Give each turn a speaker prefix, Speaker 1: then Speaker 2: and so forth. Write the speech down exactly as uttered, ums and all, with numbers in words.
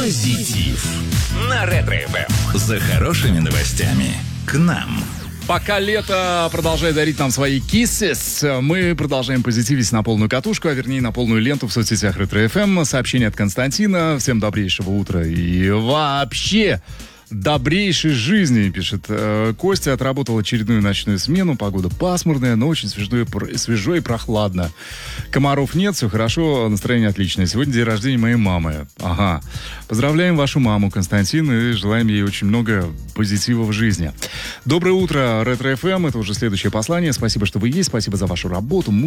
Speaker 1: Позитив на Ретро-эф эм. За хорошими новостями к нам.
Speaker 2: Пока лето продолжает дарить нам свои киссес, мы продолжаем позитивить на полную катушку, а вернее на полную ленту в соцсетях Ретро-эф эм. Сообщение от Константина. Всем добрейшего утра и вообще добрейшей жизни, пишет. Костя отработал очередную ночную смену. Погода пасмурная, но очень свежо и, свежо и прохладно. Комаров нет, все хорошо, настроение отличное. Сегодня день рождения моей мамы. Ага. Поздравляем вашу маму, Константин, и желаем ей очень много позитива в жизни. Доброе утро, Ретро-эф эм. Это уже следующее послание. Спасибо, что вы есть. Спасибо за вашу работу.